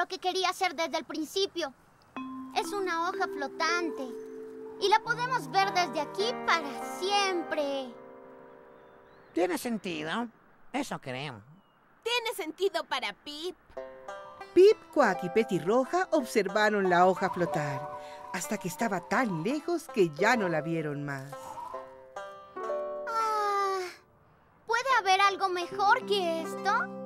lo que quería hacer desde el principio. Es una hoja flotante. Y la podemos ver desde aquí para siempre. Tiene sentido. Eso creo. Tiene sentido para Pip. Pip, Quack y Petirroja observaron la hoja flotar, hasta que estaba tan lejos que ya no la vieron más. ¿Puede haber algo mejor que esto?